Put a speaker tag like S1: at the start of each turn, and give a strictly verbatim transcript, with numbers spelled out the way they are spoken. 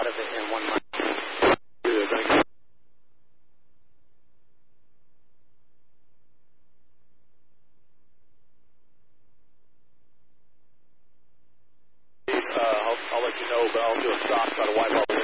S1: out of it in one month.
S2: Good, thank you. Uh, I'll, I'll let you know, but I'll do a stop, try to wipe off